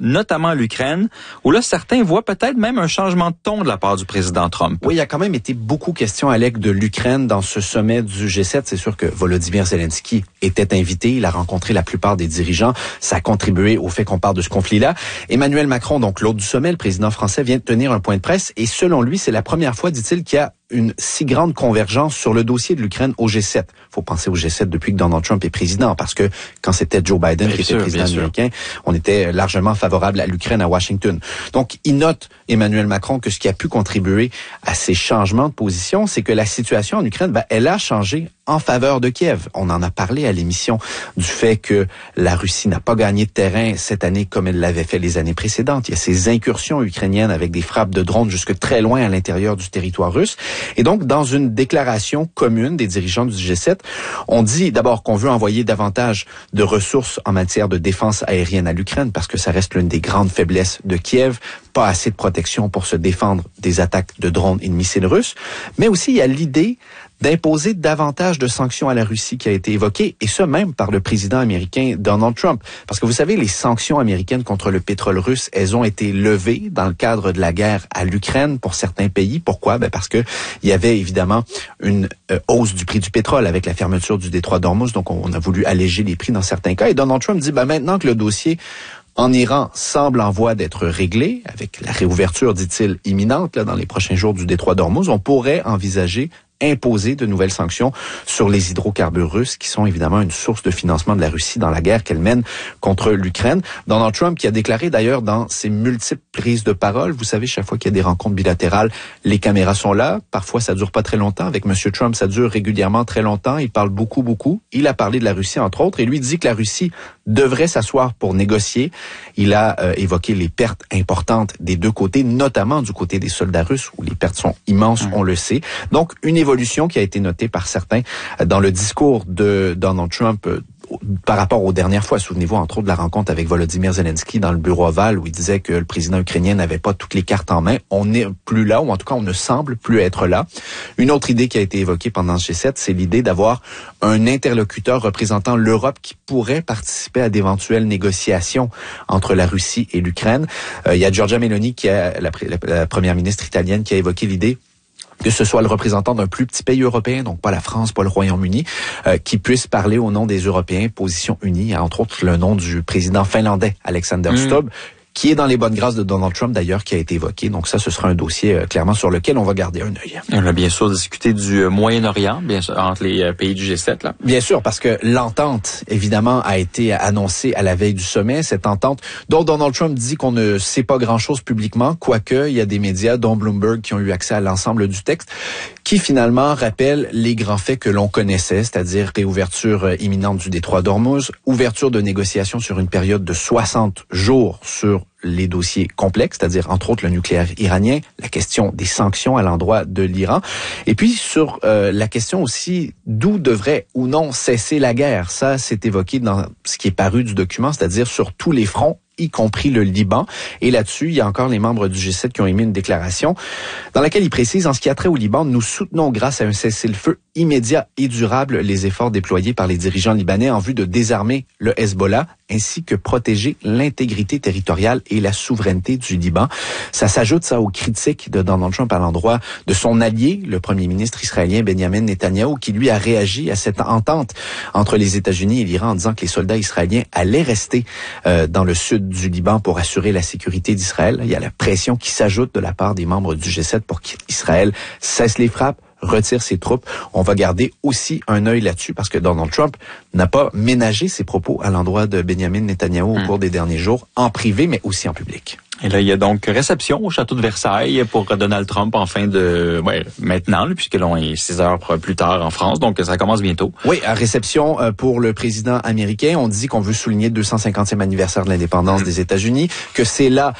notamment l'Ukraine, où là, certains voient peut-être même un changement de ton de la part du président Trump. Oui, il y a quand même été beaucoup question, Alec, de l'Ukraine dans ce sommet du G7. C'est sûr que Volodymyr Zelensky était invité. Il a rencontré la plupart des dirigeants. Ça a contribué au fait qu'on parle de ce conflit-là. Emmanuel Macron, donc l'hôte du sommet, le président français, vient de tenir un point de presse. Et selon lui, c'est la première fois, dit-il, qu'il y a une si grande convergence sur le dossier de l'Ukraine au G7. Faut penser au G7 depuis que Donald Trump est président, parce que quand c'était Joe Biden qui était président américain, on était largement favorable à l'Ukraine à Washington. Donc, il note, Emmanuel Macron, que ce qui a pu contribuer à ces changements de position, c'est que la situation en Ukraine, elle a changé en faveur de Kiev. On en a parlé à l'émission du fait que la Russie n'a pas gagné de terrain cette année comme elle l'avait fait les années précédentes. Il y a ces incursions ukrainiennes avec des frappes de drones jusque très loin à l'intérieur du territoire russe. Et donc, dans une déclaration commune des dirigeants du G7, on dit d'abord qu'on veut envoyer davantage de ressources en matière de défense aérienne à l'Ukraine parce que ça reste l'une des grandes faiblesses de Kiev. Pas assez de protection pour se défendre des attaques de drones et de missiles russes. Mais aussi, il y a l'idée d'imposer davantage de sanctions à la Russie qui a été évoquée, et ce même par le président américain Donald Trump. Parce que vous savez, les sanctions américaines contre le pétrole russe, elles ont été levées dans le cadre de la guerre à l'Ukraine pour certains pays. Pourquoi? Parce que il y avait évidemment une hausse du prix du pétrole avec la fermeture du détroit d'Ormuz, donc on a voulu alléger les prix dans certains cas. Et Donald Trump dit, maintenant que le dossier en Iran semble en voie d'être réglé, avec la réouverture, dit-il, imminente dans les prochains jours du détroit d'Ormuz, on pourrait envisager imposer de nouvelles sanctions sur les hydrocarbures russes qui sont évidemment une source de financement de la Russie dans la guerre qu'elle mène contre l'Ukraine. Donald Trump qui a déclaré d'ailleurs dans ses multiples prises de parole, vous savez, chaque fois qu'il y a des rencontres bilatérales, les caméras sont là. Parfois, ça dure pas très longtemps. Avec M. Trump, ça dure régulièrement très longtemps. Il parle beaucoup. Il a parlé de la Russie, entre autres, et lui dit que la Russie devrait s'asseoir pour négocier. Il a évoqué les pertes importantes des deux côtés, notamment du côté des soldats russes, où les pertes sont immenses, on le sait. Donc, une évolution qui a été notée par certains dans le discours de Donald Trump par rapport aux dernières fois. Souvenez-vous, entre autres, de la rencontre avec Volodymyr Zelensky dans le bureau ovale où il disait que le président ukrainien n'avait pas toutes les cartes en main. On n'est plus là, ou en tout cas, on ne semble plus être là. Une autre idée qui a été évoquée pendant ce G7, c'est l'idée d'avoir un interlocuteur représentant l'Europe qui pourrait participer à d'éventuelles négociations entre la Russie et l'Ukraine. Il y a Giorgia Meloni, qui est la première ministre italienne, qui a évoqué l'idée que ce soit le représentant d'un plus petit pays européen, donc pas la France, pas le Royaume-Uni, qui puisse parler au nom des Européens, position unie, entre autres le nom du président finlandais, Alexander Stubb, qui est dans les bonnes grâces de Donald Trump, d'ailleurs, qui a été évoqué. Donc ça, ce sera un dossier clairement sur lequel on va garder un œil. On a bien sûr discuté du Moyen-Orient, bien sûr, entre les pays du G7, là. Bien sûr, parce que l'entente, évidemment, a été annoncée à la veille du sommet. Cette entente dont Donald Trump dit qu'on ne sait pas grand-chose publiquement, quoique il y a des médias, dont Bloomberg, qui ont eu accès à l'ensemble du texte, qui finalement rappellent les grands faits que l'on connaissait, c'est-à-dire réouverture imminente du détroit d'Ormuz, ouverture de négociations sur une période de 60 jours sur les dossiers complexes, c'est-à-dire entre autres le nucléaire iranien, la question des sanctions à l'endroit de l'Iran, et puis sur la question aussi d'où devrait ou non cesser la guerre. Ça, c'est évoqué dans ce qui est paru du document, c'est-à-dire sur tous les fronts, y compris le Liban. Et là-dessus, il y a encore les membres du G7 qui ont émis une déclaration dans laquelle ils précisent, en ce qui a trait au Liban, nous soutenons grâce à un cessez-le-feu immédiat et durable les efforts déployés par les dirigeants libanais en vue de désarmer le Hezbollah ainsi que protéger l'intégrité territoriale et la souveraineté du Liban. Ça s'ajoute, ça, aux critiques de Donald Trump à l'endroit de son allié, le premier ministre israélien Benjamin Netanyahou, qui lui a réagi à cette entente entre les États-Unis et l'Iran en disant que les soldats israéliens allaient rester dans le sud du Liban pour assurer la sécurité d'Israël. Il y a la pression qui s'ajoute de la part des membres du G7 pour qu'Israël cesse les frappes, retire ses troupes. On va garder aussi un œil là-dessus parce que Donald Trump n'a pas ménagé ses propos à l'endroit de Benjamin Netanyahou au cours des derniers jours, en privé, mais aussi en public. Et là, il y a donc réception au château de Versailles pour Donald Trump en fin de... maintenant, puisque l'on est 6 heures plus tard en France, donc ça commence bientôt. Oui, à réception pour le président américain. On dit qu'on veut souligner le 250e anniversaire de l'indépendance des États-Unis, que c'est là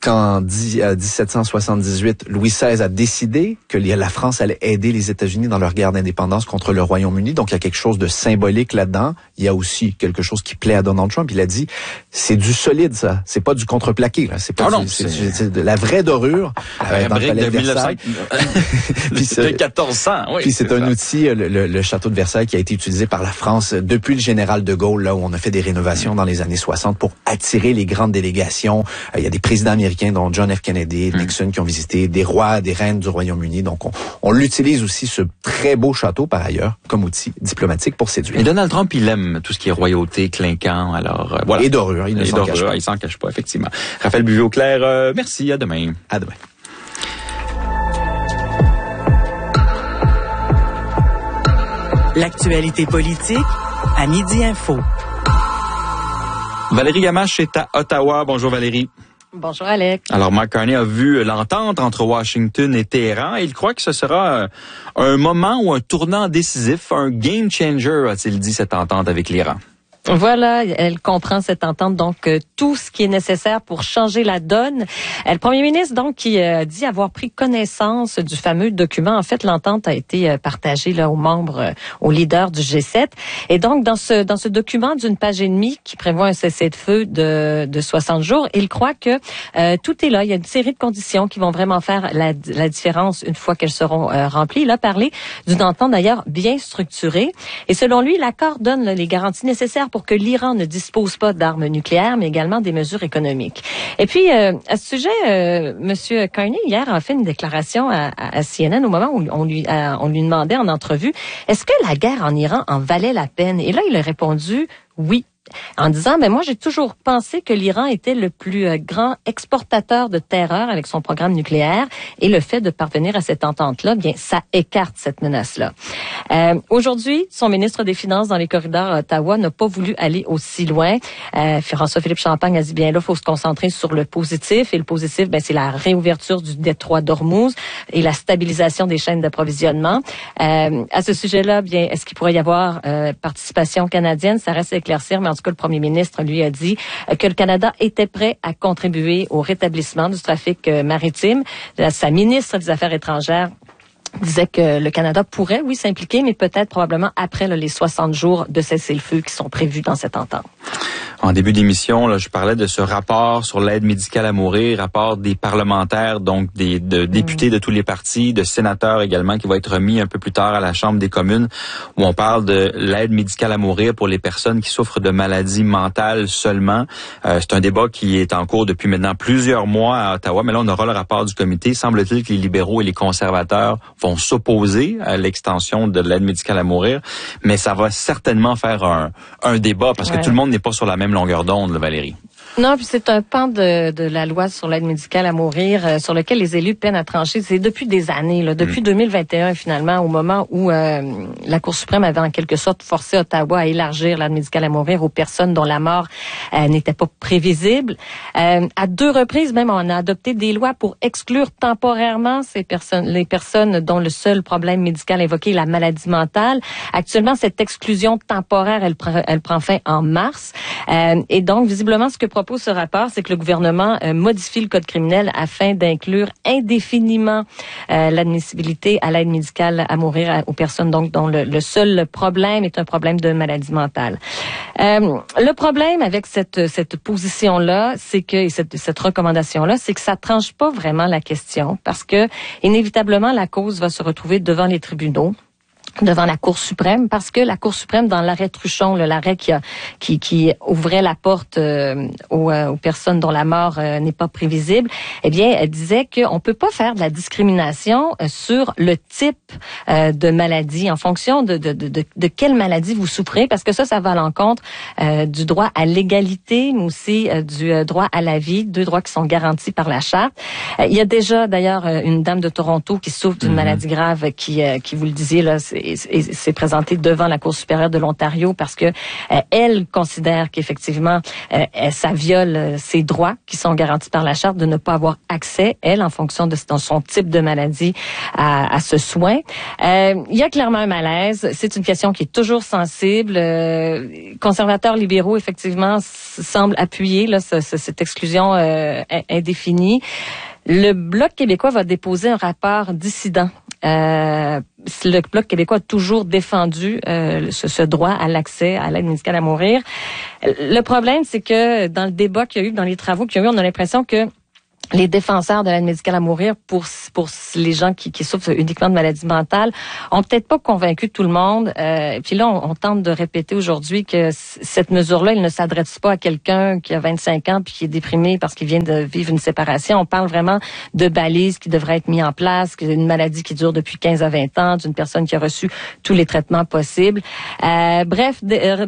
qu'en 1778, Louis XVI a décidé que la France allait aider les États-Unis dans leur guerre d'indépendance contre le Royaume-Uni. Donc, il y a quelque chose de symbolique là-dedans. Il y a aussi quelque chose qui plaît à Donald Trump. Il a dit, c'est du solide, ça. C'est pas du contreplaqué, là. C'est pas c'est de la vraie dorure. La vraie brique de 1900. Puis c'est 1400, oui. Puis c'est un outil, le château de Versailles, qui a été utilisé par la France depuis le général de Gaulle, là où on a fait des rénovations dans les années 60 pour attirer les grandes délégations. Il y a des présidents américains, dont John F. Kennedy, Nixon, qui ont visité, des rois, des reines du Royaume-Uni. Donc, on l'utilise aussi, ce très beau château, par ailleurs, comme outil diplomatique pour séduire. Et Donald Trump, il aime tout ce qui est royauté, clinquant, alors voilà. Et dorure, il ne s'en cache pas. Il s'en cache pas, effectivement. Raphaël Buvey-Auclair, merci, à demain. À demain. L'actualité politique à Midi Info. Valérie Gamache est à Ottawa. Bonjour Valérie. Bonjour Alex. Alors Mark Carney a vu l'entente entre Washington et Téhéran et il croit que ce sera un moment ou un tournant décisif, un game changer, a-t-il dit, cette entente avec l'Iran. Voilà, elle comprend cette entente, donc tout ce qui est nécessaire pour changer la donne. Le premier ministre, donc, qui dit avoir pris connaissance du fameux document. En fait, l'entente a été partagée là aux membres, aux leaders du G7. Et donc, dans ce document d'une page et demie qui prévoit un cessez-le-feu de 60 jours, il croit que tout est là. Il y a une série de conditions qui vont vraiment faire la différence une fois qu'elles seront remplies. Il a parlé d'une entente d'ailleurs bien structurée. Et selon lui, l'accord donne les garanties nécessaires pour que l'Iran ne dispose pas d'armes nucléaires, mais également des mesures économiques. Et puis, à ce sujet, Monsieur Carney, hier, a fait une déclaration à CNN au moment où on lui demandait en entrevue, est-ce que la guerre en Iran en valait la peine? Et là, il a répondu oui. En disant, moi, j'ai toujours pensé que l'Iran était le plus grand exportateur de terreur avec son programme nucléaire et le fait de parvenir à cette entente-là, bien, ça écarte cette menace-là. Aujourd'hui, son ministre des Finances dans les corridors à Ottawa n'a pas voulu aller aussi loin. François-Philippe Champagne a dit, bien là, il faut se concentrer sur le positif. Et le positif, c'est la réouverture du détroit d'Ormuz et la stabilisation des chaînes d'approvisionnement. À ce sujet-là, bien, est-ce qu'il pourrait y avoir participation canadienne? Ça reste à éclaircir, mais en tout cas, le premier ministre lui a dit que le Canada était prêt à contribuer au rétablissement du trafic maritime. Sa ministre des Affaires étrangères disait que le Canada pourrait, oui, s'impliquer, mais peut-être probablement après les 60 jours de cessez-le-feu qui sont prévus dans cette entente. En début d'émission, là, je parlais de ce rapport sur l'aide médicale à mourir, rapport des parlementaires, donc de députés de tous les partis, de sénateurs également, qui va être remis un peu plus tard à la Chambre des communes, où on parle de l'aide médicale à mourir pour les personnes qui souffrent de maladies mentales seulement. C'est un débat qui est en cours depuis maintenant plusieurs mois à Ottawa, mais là, on aura le rapport du comité. Semble-t-il que les libéraux et les conservateurs vont s'opposer à l'extension de l'aide médicale à mourir, mais ça va certainement faire un débat, parce que tout le monde n'est pas sur la même longueur d'onde, là, Valérie. Non, puis c'est un pan de la loi sur l'aide médicale à mourir sur lequel les élus peinent à trancher. C'est depuis des années, là, depuis 2021 finalement, au moment où la Cour suprême avait en quelque sorte forcé Ottawa à élargir l'aide médicale à mourir aux personnes dont la mort n'était pas prévisible. À 2 reprises même, on a adopté des lois pour exclure temporairement les personnes dont le seul problème médical invoqué est la maladie mentale. Actuellement, cette exclusion temporaire, elle prend fin en mars. Et donc, visiblement, ce que propose ce rapport, c'est que le gouvernement modifie le code criminel afin d'inclure indéfiniment l'admissibilité à l'aide médicale à mourir aux personnes donc dont le seul problème est un problème de maladie mentale. Le problème avec cette position-là, c'est que cette recommandation-là, c'est que ça tranche pas vraiment la question, parce que inévitablement la cause va se retrouver devant les tribunaux, devant la Cour suprême, parce que la Cour suprême, dans l'arrêt Truchon, l'arrêt qui ouvrait la porte aux personnes dont la mort n'est pas prévisible, eh bien, elle disait qu'on peut pas faire de la discrimination sur le type de maladie, en fonction de quelle maladie vous souffrez, parce que ça va à l'encontre du droit à l'égalité, mais aussi du droit à la vie, 2 droits qui sont garantis par la Charte. Il y a déjà, d'ailleurs, une dame de Toronto qui souffre d'une maladie grave qui vous le disiez, là, s'est présentée devant la Cour supérieure de l'Ontario parce que elle considère qu'effectivement ça viole ses droits qui sont garantis par la Charte de ne pas avoir accès, elle, en fonction de son type de maladie, à ce soin. Il y a clairement un malaise. C'est une question qui est toujours sensible. Conservateurs libéraux, effectivement, semblent appuyer là, cette exclusion indéfinie. Le Bloc québécois va déposer un rapport dissident. Le Bloc québécois a toujours défendu ce droit à l'accès à l'aide médicale à mourir. Le problème, c'est que dans le débat qu'il y a eu, dans les travaux qu'il y a eu, on a l'impression que les défenseurs de l'aide médicale à mourir pour les gens qui souffrent uniquement de maladies mentales ont peut-être pas convaincu tout le monde. Puis là, on tente de répéter aujourd'hui que cette mesure-là, elle ne s'adresse pas à quelqu'un qui a 25 ans puis qui est déprimé parce qu'il vient de vivre une séparation. On parle vraiment de balises qui devraient être mises en place, d'une maladie qui dure depuis 15 à 20 ans, d'une personne qui a reçu tous les traitements possibles. Bref,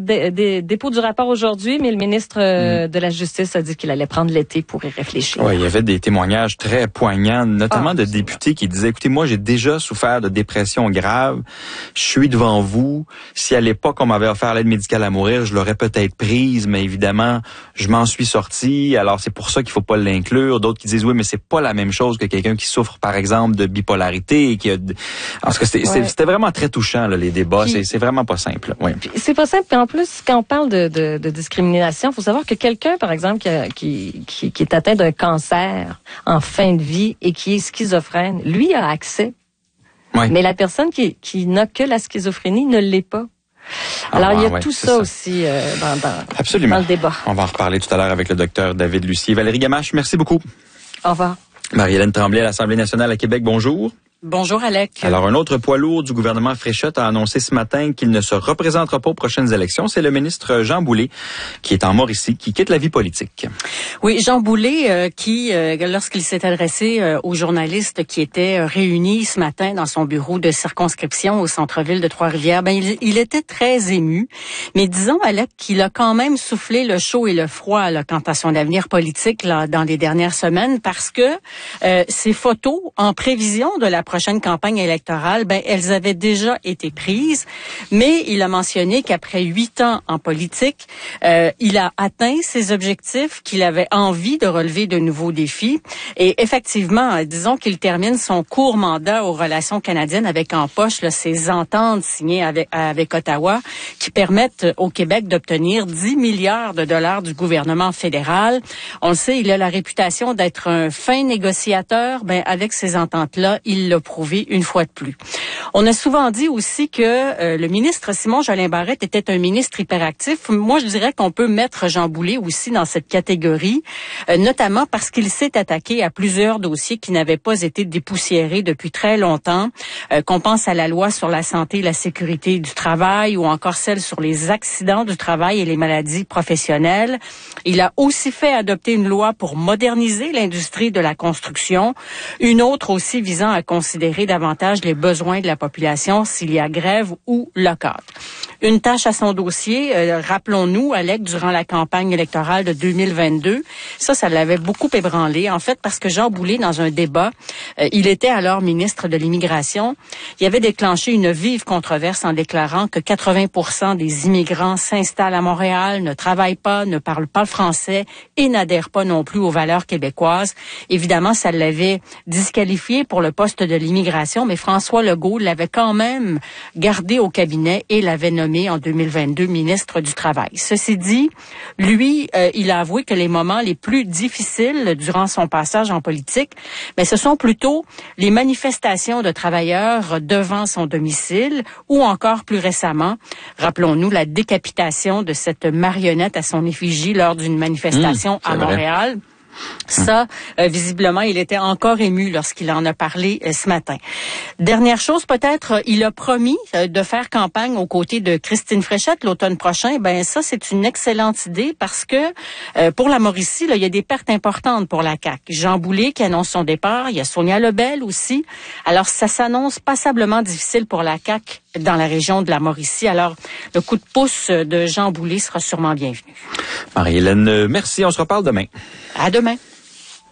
dépôt du rapport aujourd'hui, mais le ministre de la Justice a dit qu'il allait prendre l'été pour y réfléchir. Oui, il y avait des témoignages très poignants, notamment de députés qui disaient, écoutez, moi, j'ai déjà souffert de dépression grave. Je suis devant vous. Si à l'époque, on m'avait offert l'aide médicale à mourir, je l'aurais peut-être prise, mais évidemment, je m'en suis sorti. Alors, c'est pour ça qu'il faut pas l'inclure. D'autres qui disent, oui, mais c'est pas la même chose que quelqu'un qui souffre, par exemple, de bipolarité et qui a... Parce que c'était vraiment très touchant, là, les débats. Puis, c'est vraiment pas simple. Oui. C'est pas simple. Puis en plus, quand on parle de discrimination, il faut savoir que quelqu'un, par exemple, qui est atteint d'un cancer en fin de vie et qui est schizophrène, lui a accès. Oui. Mais la personne qui n'a que la schizophrénie ne l'est pas. Alors, il y a tout ça aussi dans le débat. On va en reparler tout à l'heure avec le docteur David Lucier. Valérie Gamache, merci beaucoup. Au revoir. Marie-Hélène Tremblay à l'Assemblée nationale à Québec, bonjour. Bonjour, Alec. Alors, un autre poids lourd du gouvernement Fréchette a annoncé ce matin qu'il ne se représentera pas aux prochaines élections. C'est le ministre Jean Boulet, qui est en Mauricie, qui quitte la vie politique. Oui, Jean Boulet, qui, lorsqu'il s'est adressé aux journalistes qui étaient réunis ce matin dans son bureau de circonscription au centre-ville de Trois-Rivières, il était très ému. Mais disons, Alec, qu'il a quand même soufflé le chaud et le froid là, quant à son avenir politique là, dans les dernières semaines, parce que ces photos, en prévision de la prochaine campagne électorale, elles avaient déjà été prises, mais il a mentionné qu'après 8 ans en politique, il a atteint ses objectifs, qu'il avait envie de relever de nouveaux défis. Et effectivement, disons qu'il termine son court mandat aux relations canadiennes avec en poche là, ces ententes signées avec Ottawa qui permettent au Québec d'obtenir 10 milliards de dollars du gouvernement fédéral. On le sait, il a la réputation d'être un fin négociateur. Avec ces ententes-là, il l'a prouvé une fois de plus. On a souvent dit aussi que le ministre Simon Jolin Barrette était un ministre hyperactif. Moi, je dirais qu'on peut mettre Jean Boulet aussi dans cette catégorie, notamment parce qu'il s'est attaqué à plusieurs dossiers qui n'avaient pas été dépoussiérés depuis très longtemps. Qu'on pense à la loi sur la santé et la sécurité du travail ou encore celle sur les accidents du travail et les maladies professionnelles. Il a aussi fait adopter une loi pour moderniser l'industrie de la construction, une autre aussi visant à considérer davantage les besoins de la population s'il y a grève ou lockout. Une tâche à son dossier, rappelons-nous, Alec, durant la campagne électorale de 2022, ça l'avait beaucoup ébranlé, en fait, parce que Jean Boulet, dans un débat, il était alors ministre de l'Immigration, il avait déclenché une vive controverse en déclarant que 80% des immigrants s'installent à Montréal, ne travaillent pas, ne parlent pas le français et n'adhèrent pas non plus aux valeurs québécoises. Évidemment, ça l'avait disqualifié pour le poste de l'immigration, mais François Legault l'avait quand même gardé au cabinet et l'avait nommé en 2022 ministre du Travail. Ceci dit, lui, il a avoué que les moments les plus difficiles durant son passage en politique, mais ce sont plutôt les manifestations de travailleurs devant son domicile ou encore plus récemment, rappelons-nous la décapitation de cette marionnette à son effigie lors d'une manifestation à Montréal. Vrai. Ça, visiblement, il était encore ému lorsqu'il en a parlé ce matin. Dernière chose, peut-être, il a promis de faire campagne aux côtés de Christine Fréchette l'automne prochain. Ça, c'est une excellente idée parce que pour la Mauricie, là, il y a des pertes importantes pour la CAQ. Jean Boulet qui annonce son départ, il y a Sonia Lebel aussi. Alors, ça s'annonce passablement difficile pour la CAQ dans la région de la Mauricie. Alors, le coup de pouce de Jean Boulet sera sûrement bienvenu. Marie-Hélène, merci. On se reparle demain. À demain.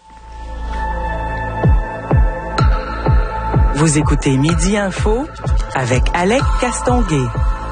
Vous écoutez Midi Info avec Alec Castonguay.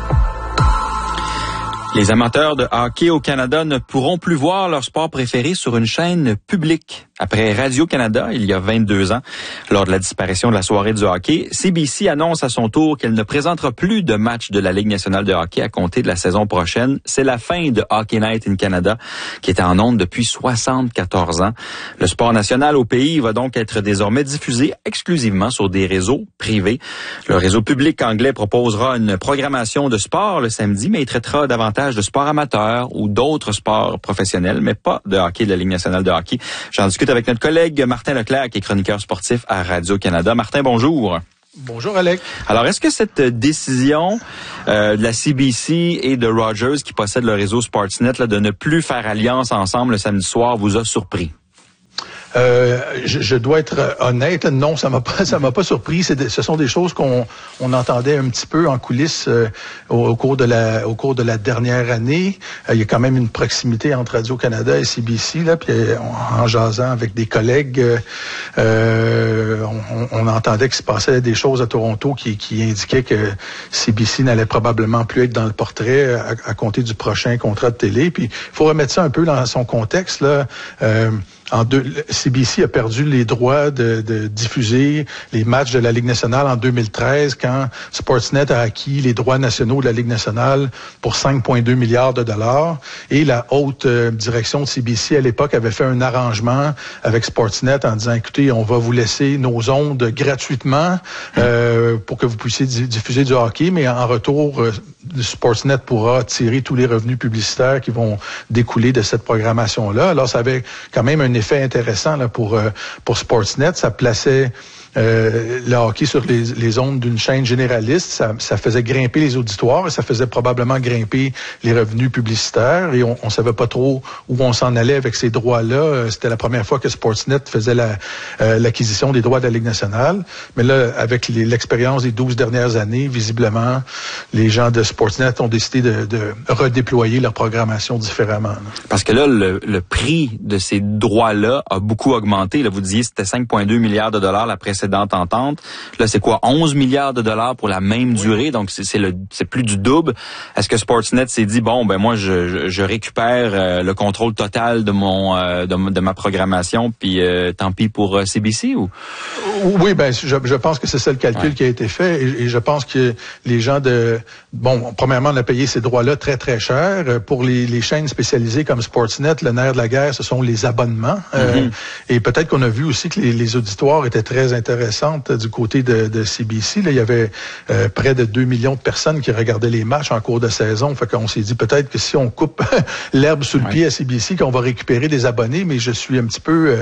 Les amateurs de hockey au Canada ne pourront plus voir leur sport préféré sur une chaîne publique. Après Radio-Canada, il y a 22 ans, lors de la disparition de la soirée du hockey, CBC annonce à son tour qu'elle ne présentera plus de matchs de la Ligue nationale de hockey à compter de la saison prochaine. C'est la fin de Hockey Night in Canada, qui était en ondes depuis 74 ans. Le sport national au pays va donc être désormais diffusé exclusivement sur des réseaux privés. Le réseau public anglais proposera une programmation de sport le samedi, mais il traitera davantage de sport amateur ou d'autres sports professionnels, mais pas de hockey de la Ligue nationale de hockey. J'en discute avec notre collègue Martin Leclerc, qui est chroniqueur sportif à Radio-Canada. Martin, bonjour. Bonjour, Alec. Alors, est-ce que cette décision de la CBC et de Rogers, qui possède le réseau Sportsnet, là, de ne plus faire alliance ensemble le samedi soir, vous a surpris? Je dois être honnête, non, ça m'a pas surpris. Ce sont des choses qu'on entendait un petit peu en coulisses au cours de la dernière année. Il y a quand même une proximité entre Radio-Canada et CBC là, puis en jasant avec des collègues, on entendait qu'il se passait des choses à Toronto qui indiquaient que CBC n'allait probablement plus être dans le portrait à compter du prochain contrat de télé. Puis il faut remettre ça un peu dans son contexte là. CBC a perdu les droits de diffuser les matchs de la Ligue nationale en 2013 quand Sportsnet a acquis les droits nationaux de la Ligue nationale pour 5,2 milliards de dollars. Et la haute direction de CBC à l'époque avait fait un arrangement avec Sportsnet en disant, écoutez, on va vous laisser nos ondes gratuitement pour que vous puissiez diffuser du hockey, mais en retour, Sportsnet pourra tirer tous les revenus publicitaires qui vont découler de cette programmation-là. Alors, ça avait quand même un effet intéressant là, pour Sportsnet. Ça plaçait le hockey sur les ondes d'une chaîne généraliste. Ça faisait grimper les auditoires et ça faisait probablement grimper les revenus publicitaires. Et on savait pas trop où on s'en allait avec ces droits-là. C'était la première fois que Sportsnet faisait l'acquisition des droits de la Ligue nationale. Mais là, avec l'expérience des 12 dernières années, visiblement, les gens de Sportsnet ont décidé de redéployer leur programmation différemment. Là. Parce que là, le prix de ces droits-là a beaucoup augmenté. Là, vous disiez que c'était 5,2 milliards de dollars la précédente entente. Là, c'est quoi? 11 milliards de dollars pour la même durée. Donc, c'est plus du double. Est-ce que Sportsnet s'est dit, bon, ben moi, je récupère le contrôle total de ma programmation, puis tant pis pour CBC ou? Oui, ben, je pense que c'est ça le calcul qui a été fait. Et je pense que les gens premièrement, on a payé ces droits-là très, très cher. Pour les chaînes spécialisées comme Sportsnet, le nerf de la guerre, ce sont les abonnements. Et peut-être qu'on a vu aussi que les auditoires étaient très intéressants du côté de CBC. Là, il y avait près de 2 millions de personnes qui regardaient les matchs en cours de saison. Fait qu'on s'est dit peut-être que si on coupe l'herbe sous le pied à CBC, qu'on va récupérer des abonnés, mais je suis un petit peu...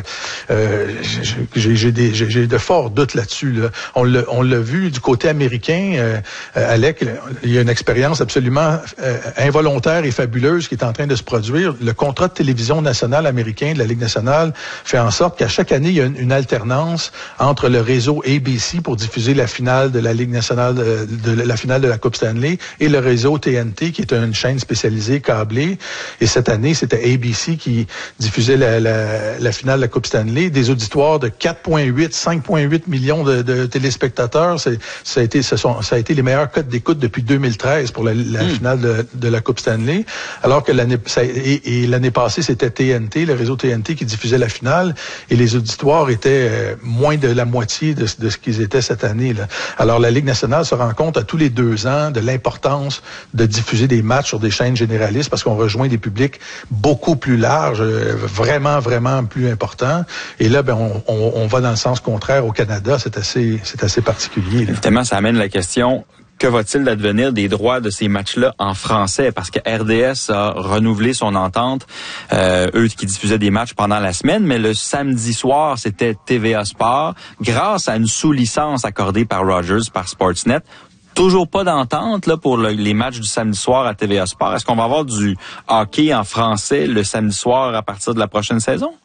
j'ai de forts doutes là-dessus. Là. On l'a vu du côté américain, Alec, il y a une expérience absolument involontaire et fabuleuse qui est en train de se produire. Le contrat de télévision nationale américain de la Ligue nationale fait en sorte qu'à chaque année, il y a une alternance entre le réseau ABC pour diffuser la finale de la Ligue nationale, la finale de la Coupe Stanley, et le réseau TNT, qui est une chaîne spécialisée câblée. Et cette année, c'était ABC qui diffusait la finale de la Coupe Stanley. Des auditoires de 4,8, 5,8 millions de téléspectateurs. Ça a été les meilleurs codes d'écoute depuis 2013 pour la finale de la Coupe Stanley. Alors que l'année passée, c'était TNT, le réseau TNT qui diffusait la finale, et les auditoires étaient moins de la moitié de ce qu'ils étaient cette année. Là. Alors, la Ligue nationale se rend compte à tous les 2 ans de l'importance de diffuser des matchs sur des chaînes généralistes parce qu'on rejoint des publics beaucoup plus larges, vraiment, vraiment plus importants. Et là, ben, on va dans le sens contraire au Canada. C'est assez particulier. Là. Évidemment, ça amène la question... Que va-t-il advenir des droits de ces matchs-là en français? Parce que RDS a renouvelé son entente, eux qui diffusaient des matchs pendant la semaine, mais le samedi soir, c'était TVA Sport, grâce à une sous-licence accordée par Rogers, par Sportsnet. Toujours pas d'entente là pour les matchs du samedi soir à TVA Sport. Est-ce qu'on va avoir du hockey en français le samedi soir à partir de la prochaine saison?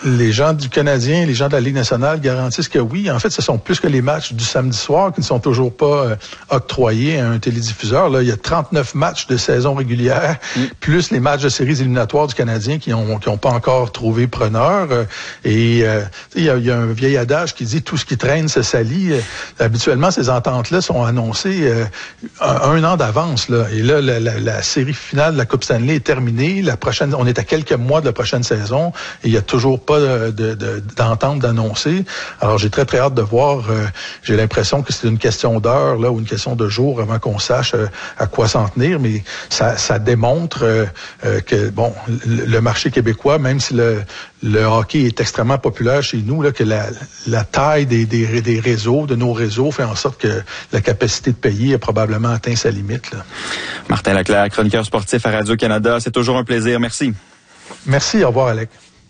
Les gens du Canadien, les gens de la Ligue nationale garantissent que oui. En fait, ce sont plus que les matchs du samedi soir qui ne sont toujours pas octroyés à un télédiffuseur. Là, il y a 39 matchs de saison régulière, plus les matchs de séries éliminatoires du Canadien qui ont pas encore trouvé preneur. Il y a un vieil adage qui dit tout ce qui traîne se salit. Habituellement, ces ententes-là sont annoncées un an d'avance. Là. Et là, la série finale de la Coupe Stanley est terminée. On est à quelques mois de la prochaine saison et il y a toujours pas d'entente d'annoncer. Alors, j'ai très, très hâte de voir. J'ai l'impression que c'est une question d'heure là ou une question de jours avant qu'on sache à quoi s'en tenir. Mais ça démontre que, bon, le marché québécois, même si le hockey est extrêmement populaire chez nous, là, que la taille des réseaux, de nos réseaux, fait en sorte que la capacité de payer a probablement atteint sa limite. Là. Martin Leclerc, chroniqueur sportif à Radio-Canada. C'est toujours un plaisir. Merci. Merci. Au revoir, Alec.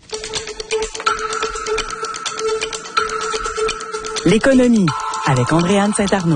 L'économie avec Andréane Saint-Arnaud.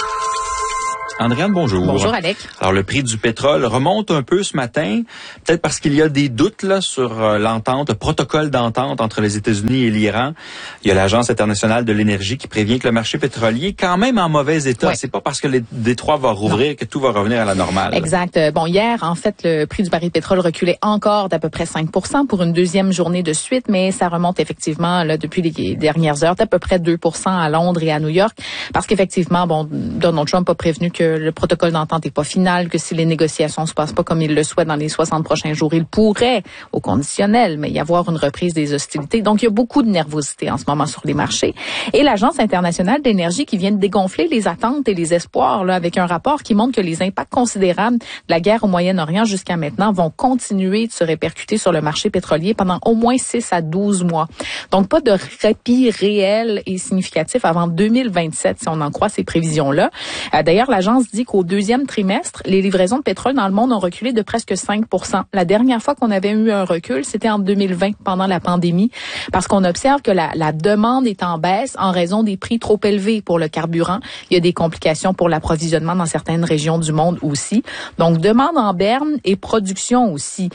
Andréane, bonjour. Bonjour, Alec. Alors, le prix du pétrole remonte un peu ce matin, peut-être parce qu'il y a des doutes là sur l'entente, le protocole d'entente entre les États-Unis et l'Iran. Il y a l'Agence internationale de l'énergie qui prévient que le marché pétrolier est quand même en mauvais état. Ouais. C'est pas parce que le détroit va rouvrir que tout va revenir à la normale. Exact. Bon, hier, en fait, le prix du baril de pétrole reculait encore d'à peu près 5% pour une deuxième journée de suite, mais ça remonte effectivement là depuis les dernières heures d'à peu près 2% à Londres et à New York, parce qu'effectivement, bon, Donald Trump a prévenu que le protocole d'entente n'est pas final, que si les négociations se passent pas comme il le souhaite dans les 60 prochains jours, il pourrait, au conditionnel, mais y avoir une reprise des hostilités. Donc, il y a beaucoup de nervosité en ce moment sur les marchés. Et l'Agence internationale d'énergie qui vient de dégonfler les attentes et les espoirs là, avec un rapport qui montre que les impacts considérables de la guerre au Moyen-Orient jusqu'à maintenant vont continuer de se répercuter sur le marché pétrolier pendant au moins 6 à 12 mois. Donc, pas de répit réel et significatif avant 2027, si on en croit ces prévisions-là. D'ailleurs, l'agence dit qu'au deuxième trimestre, les livraisons de pétrole dans le monde ont reculé de presque 5%. La dernière fois qu'on avait eu un recul, c'était en 2020, pendant la pandémie, parce qu'on observe que la demande est en baisse en raison des prix trop élevés pour le carburant. Il y a des complications pour l'approvisionnement dans certaines régions du monde aussi. Donc, demande en berne et production aussi.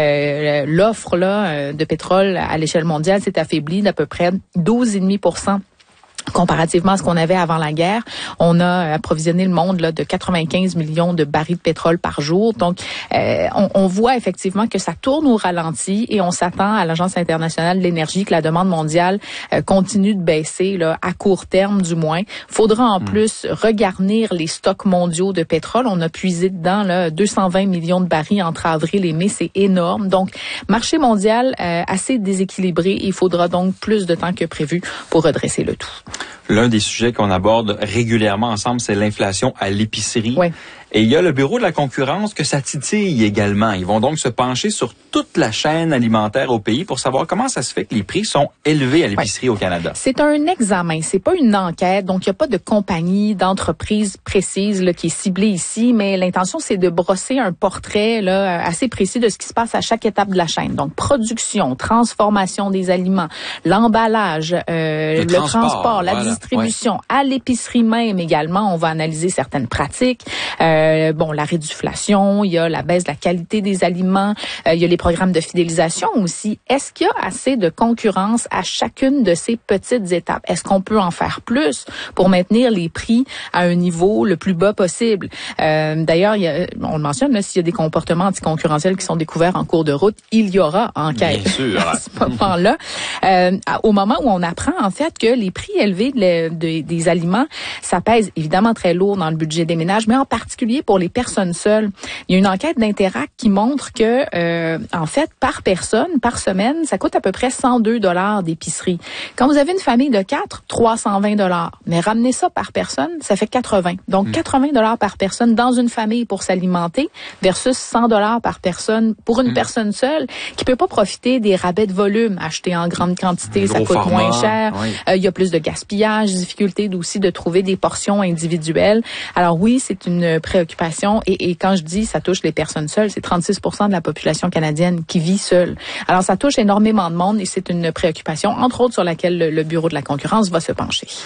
L'offre là de pétrole à l'échelle mondiale s'est affaiblie d'à peu près 12,5%. Comparativement à ce qu'on avait avant la guerre, on a approvisionné le monde là de 95 millions de barils de pétrole par jour. Donc, on voit effectivement que ça tourne au ralenti et on s'attend à l'Agence internationale de l'énergie que la demande mondiale continue de baisser là à court terme du moins. Faudra en plus regarnir les stocks mondiaux de pétrole. On a puisé dedans là 220 millions de barils entre avril et mai, c'est énorme. Donc, marché mondial assez déséquilibré. Il faudra donc plus de temps que prévu pour redresser le tout. L'un des sujets qu'on aborde régulièrement ensemble, c'est l'inflation à l'épicerie. Oui. Et il y a le Bureau de la concurrence que ça titille également. Ils vont donc se pencher sur toute la chaîne alimentaire au pays pour savoir comment ça se fait que les prix sont élevés à l'épicerie au Canada. C'est un examen, c'est pas une enquête, donc il n'y a pas de compagnie, d'entreprise précise là, qui est ciblée ici, mais l'intention c'est de brosser un portrait là, assez précis de ce qui se passe à chaque étape de la chaîne. Donc production, transformation des aliments, l'emballage, le transport, la distribution, à l'épicerie même également, on va analyser certaines pratiques. La réduflation, il y a la baisse de la qualité des aliments, il y a les programmes de fidélisation aussi. Est-ce qu'il y a assez de concurrence à chacune de ces petites étapes? Est-ce qu'on peut en faire plus pour maintenir les prix à un niveau le plus bas possible? D'ailleurs, on le mentionne, là, s'il y a des comportements anticoncurrentiels qui sont découverts en cours de route, il y aura enquête. Bien sûr. À ce moment-là, au moment où on apprend en fait que les prix élevés des aliments, ça pèse évidemment très lourd dans le budget des ménages, mais en particulier pour les personnes seules. Il y a une enquête d'Interact qui montre que, en fait, par personne, par semaine, ça coûte à peu près 102 $ d'épicerie. Quand vous avez une famille de 4, 320 $. Mais ramenez ça par personne, ça fait 80. Donc, 80 $ par personne dans une famille pour s'alimenter versus 100 $ par personne pour une personne seule qui peut pas profiter des rabais de volume. Acheter en grande quantité, ça coûte moins cher. Oui. Il y a plus de gaspillage, difficulté aussi de trouver des portions individuelles. Alors oui, c'est une préoccupation et quand je dis ça touche les personnes seules, c'est 36% de la population canadienne qui vit seule. Alors ça touche énormément de monde et c'est une préoccupation, entre autres, sur laquelle le Bureau de la concurrence va se pencher.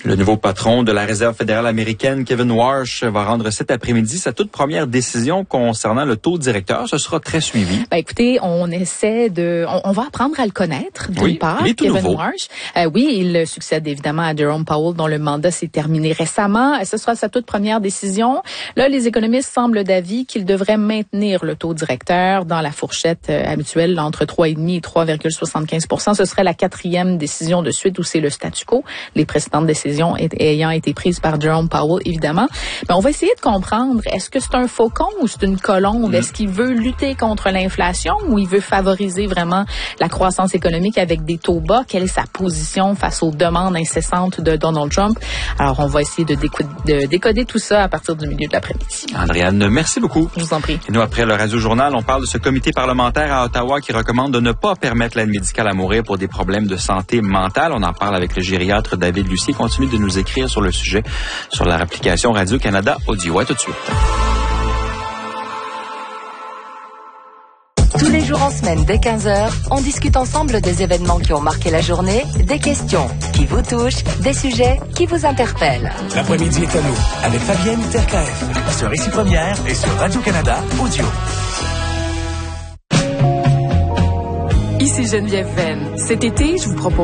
Le nouveau patron de la Réserve fédérale américaine, Kevin Warsh, va rendre cet après-midi sa toute première décision concernant le taux directeur. Ce sera très suivi. Écoutez, on va apprendre à le connaître, d'une part, il est tout Kevin nouveau. Warsh. Oui, il succède évidemment à Jerome Powell, dont le mandat s'est terminé récemment. Ce sera sa toute première décision. Là, les économistes semblent d'avis qu'il devrait maintenir le taux directeur dans la fourchette habituelle entre 3,5 et 3,75 %. Ce serait la 4e décision de suite où c'est le statu quo. Les précédentes décisions ayant été prises par Jerome Powell, évidemment. Mais on va essayer de comprendre, est-ce que c'est un faucon ou c'est une colombe? Est-ce qu'il veut lutter contre l'inflation ou il veut favoriser vraiment la croissance économique avec des taux bas? Quelle est sa position face aux demandes incessantes de Donald Trump? Alors, on va essayer de décoder tout ça à partir du milieu de l'après-midi. Andréane, merci beaucoup. Je vous en prie. Et nous, après le Radio-Journal, on parle de ce comité parlementaire à Ottawa qui recommande de ne pas permettre l'aide médicale à mourir pour des problèmes de santé mentale. On en parle avec le gériatre David Lucier. Continue de nous écrire sur le sujet sur leur application Radio-Canada Audio. À tout de suite. Tous les jours en semaine, dès 15h, on discute ensemble des événements qui ont marqué la journée, des questions qui vous touchent, des sujets qui vous interpellent. L'après-midi est à nous, avec Fabienne Terkaeff, sur Ici Première et sur Radio-Canada Audio. Ici Geneviève Venn. Cet été, je vous propose